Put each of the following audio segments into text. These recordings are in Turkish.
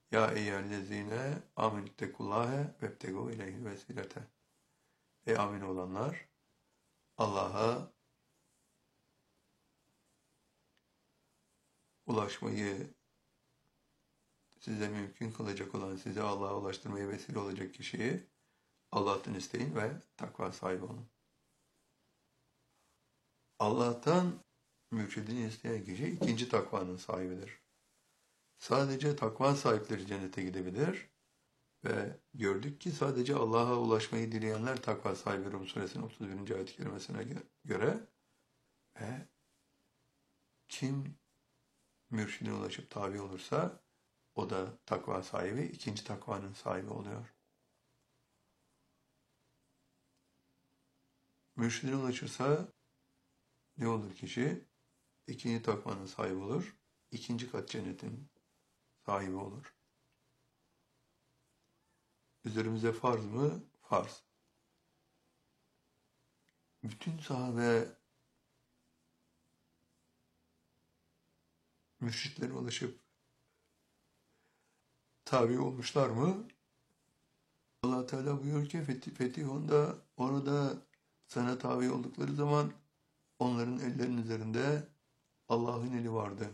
Ya eyyühellezine amenüttekullâhe vebtegû ileyhil vesilete. Ey amin olanlar, Allah'a ulaşmayı size mümkün kılacak olan, size Allah'a ulaştırmaya vesile olacak kişiyi Allah'tan isteyin ve takva sahibi olun. Allah'tan mürşidini isteyen kişi ikinci takvanın sahibidir. Sadece takva sahipleri cennete gidebilir ve gördük ki sadece Allah'a ulaşmayı dileyenler takva sahibi. Rum suresinin 31. ayet-i kerimesine göre ve kim mürşidine ulaşıp tabi olursa o da takva sahibi, ikinci takvanın sahibi oluyor. Mürşidine ulaşırsa ne olur kişi? İkinci takvanın sahibi olur, ikinci kat cennetin sahibi olur. Üzerimize farz mı? Farz. Bütün sahabe mürşitlere ulaşıp tabi olmuşlar mı? Allah Teala buyuruyor ki Fetih onda orada sana tabi oldukları zaman onların ellerinin üzerinde Allah'ın eli vardı.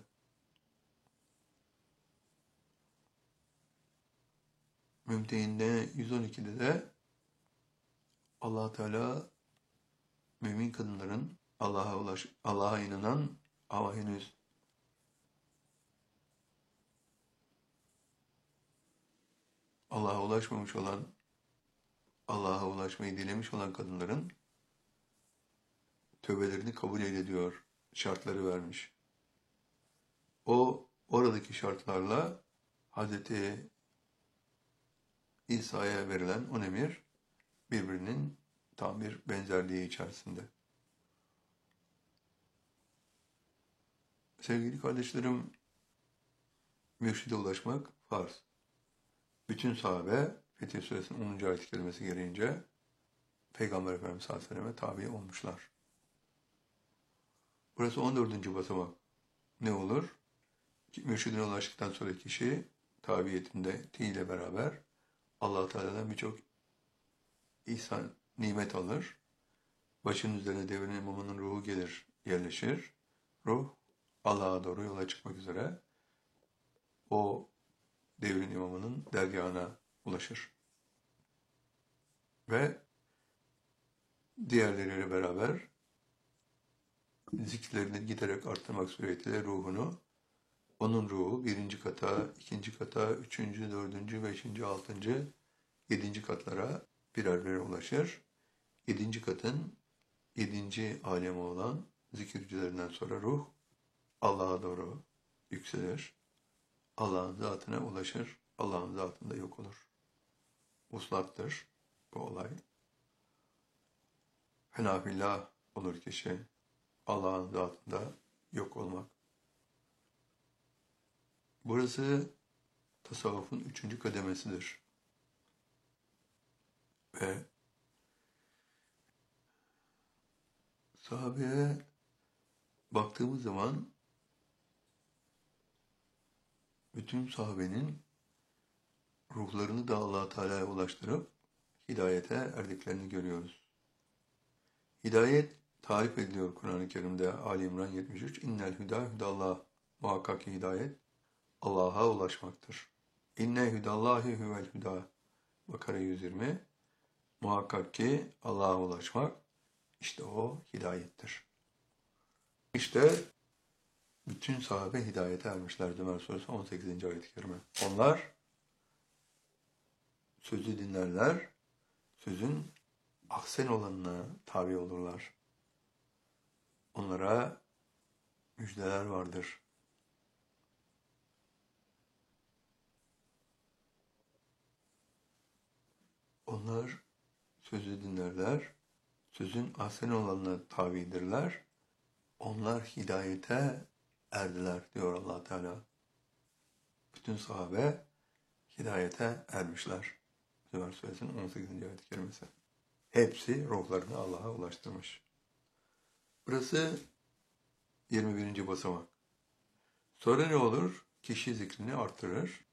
Mümtehinde 112'de de Allah Teala mümin kadınların Allah'a inanan ama henüz Allah'a ulaşmamış olan, Allah'a ulaşmayı dilemiş olan kadınların tövbelerini kabul ediyor, şartları vermiş. O oradaki şartlarla Hazreti İsa'ya verilen on emir birbirinin tam bir benzerliği içerisinde. Sevgili kardeşlerim, mürşide ulaşmak farz. Bütün sahabe Fetih Suresinin 10. ayet-i kerimesi gereğince Peygamber Efendimiz sallallahu aleyhi ve selleme tabi olmuşlar. Burası 14. basamak. Ne olur? Mürşidine ulaştıktan sonra kişi tabiyetinde ile beraber Allah-u Teala'dan birçok ihsan, nimet alır. Başının üzerine devrin imamının ruhu gelir, yerleşir. Ruh Allah'a doğru yola çıkmak üzere o devrin imamının dergahına ulaşır. Ve diğerleriyle beraber zikirlerini giderek arttırmak suretiyle ruhunu, onun ruhu birinci kata, ikinci kata, üçüncü, dördüncü, beşinci, altıncı, yedinci katlara birer birer ulaşır. Yedinci katın yedinci alemi olan zikircilerinden sonra ruh Allah'a doğru yükselir. Allah'ın zatına ulaşır. Allah'ın zatında yok olur. Vuslattır bu olay. Fenafillah olur kişi. Allah'ın zatında yok olmak. Burası tasavvufun 3. kademesidir. Ve sahabeye baktığımız zaman bütün sahabenin ruhlarını da Allah Teala'ya ulaştırıp hidayete erdiklerini görüyoruz. Hidayet tarif ediliyor Kur'an-ı Kerim'de Ali İmran 73. İnnel hüdâ hüdallah. Muhakkak ki hidayet Allah'a ulaşmaktır. İnne hüdallâhi huvel hüdâ. Bakara 120. Muhakkak ki Allah'a ulaşmak işte o hidayettir. İşte bütün sahabe hidayete ermişler. Zümer Suresi 18. ayet-i kerime. Onlar sözü dinlerler, sözün ahsen olanına tabi olurlar. Onlara müjdeler vardır. Onlar sözü dinlerler, sözün ahsen olanına tabidirler. Onlar hidayete erdiler diyor Allah Teala. Bütün sahabe hidayete ermişler. Zümer Suresinin 18. ayet-i kerimesi. Hepsi ruhlarını Allah'a ulaştırmış. Burası 21. basamak. Sonra ne olur? Kişi zikrini arttırır.